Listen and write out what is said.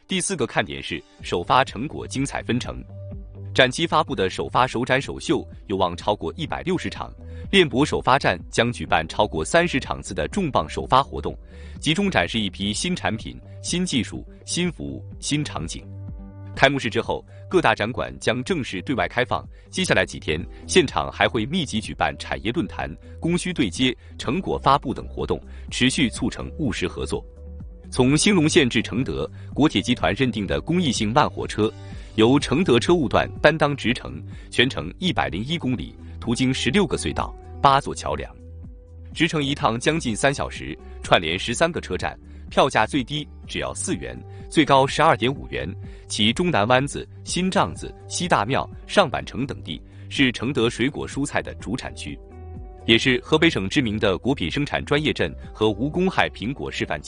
第4个看点是首发成果精彩纷呈。展期发布的首发首展首秀有望超过160场，链博首发站将举办超过30场次的重磅首发活动，集中展示一批新产品、新技术、新服务、新场景。开幕式之后，各大展馆将正式对外开放。接下来几天，现场还会密集举办产业论坛、供需对接、成果发布等活动，持续促成务实合作。从兴隆线至承德，国铁集团认定的公益性慢火车，由承德车务段担当直承，全程101公里，途经16个隧道、8座桥梁，直乘一趟将近3小时，串联13个车站，票价最低只要4元，最高12.5元。其中南湾子、新帐子、西大庙、上板城等地是承德水果蔬菜的主产区，也是河北省知名的果品生产专业镇和无公害苹果示范区。